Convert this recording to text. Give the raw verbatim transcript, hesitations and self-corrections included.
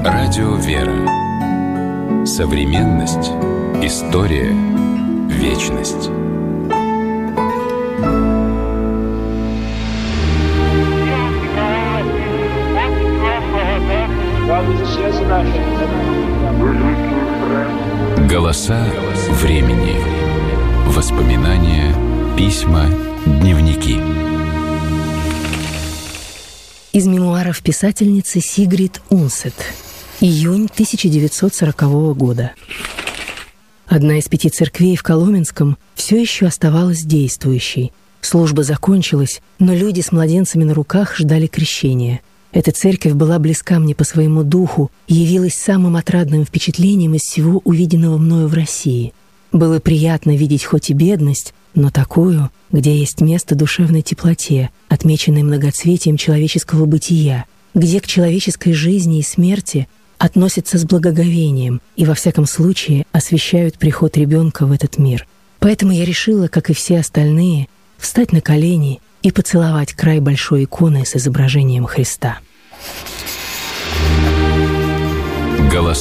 Радио «Вера». Современность. История. Вечность. Голоса времени. Воспоминания, письма, дневники. Из мемуаров писательницы Сигрид Унсет. Июнь тысяча девятьсот сорокового года. Одна из пяти церквей в Коломенском все еще оставалась действующей. Служба закончилась, но люди с младенцами на руках ждали крещения. Эта церковь была близка мне по своему духу и явилась самым отрадным впечатлением из всего увиденного мною в России. Было приятно видеть хоть и бедность, но такую, где есть место душевной теплоте, отмеченной многоцветием человеческого бытия, где к человеческой жизни и смерти относятся с благоговением и, во всяком случае, освящают приход ребенка в этот мир. Поэтому я решила, как и все остальные, встать на колени и поцеловать край большой иконы с изображением Христа.